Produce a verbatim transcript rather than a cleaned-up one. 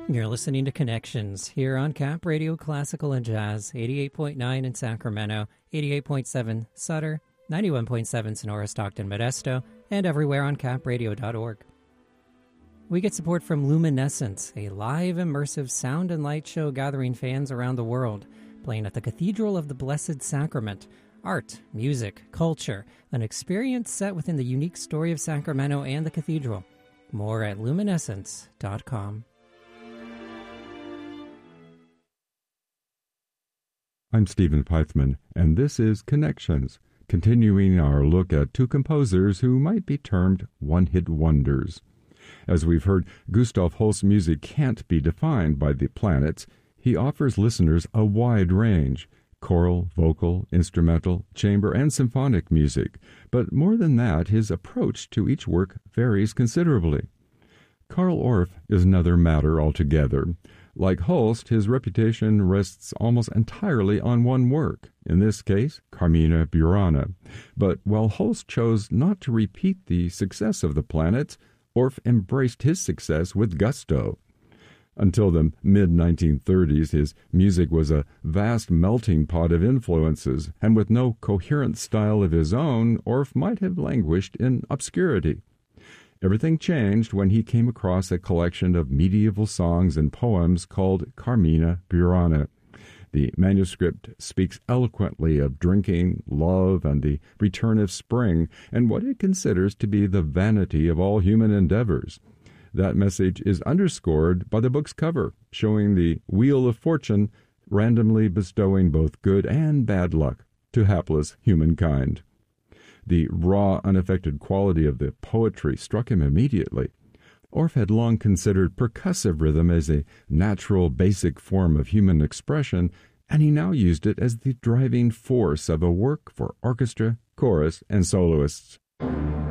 You're listening to Connections here on Cap Radio Classical and Jazz, eighty-eight point nine in Sacramento, eighty-eight point seven Sutter, ninety-one point seven Sonora, Stockton, Modesto, and everywhere on cap radio dot org. We get support from Luminescence, a live immersive sound and light show gathering fans around the world, playing at the Cathedral of the Blessed Sacrament. Art, music, culture, an experience set within the unique story of Sacramento and the cathedral. More at luminescence dot com. I'm Stephen Peitzman, and this is Connections, continuing our look at two composers who might be termed one-hit wonders. As we've heard, Gustav Holst's music can't be defined by the planets. He offers listeners a wide range: choral, vocal, instrumental, chamber, and symphonic music. But more than that, his approach to each work varies considerably. Carl Orff is another matter altogether. Like Holst, his reputation rests almost entirely on one work, in this case, Carmina Burana. But while Holst chose not to repeat the success of the planets, Orff embraced his success with gusto. Until the mid nineteen thirties, his music was a vast melting pot of influences, and with no coherent style of his own, Orff might have languished in obscurity. Everything changed when he came across a collection of medieval songs and poems called Carmina Burana. The manuscript speaks eloquently of drinking, love, and the return of spring, and what it considers to be the vanity of all human endeavors. That message is underscored by the book's cover, showing the Wheel of Fortune randomly bestowing both good and bad luck to hapless humankind. The raw, unaffected quality of the poetry struck him immediately. Orff had long considered percussive rhythm as a natural, basic form of human expression, and he now used it as the driving force of a work for orchestra, chorus, and soloists.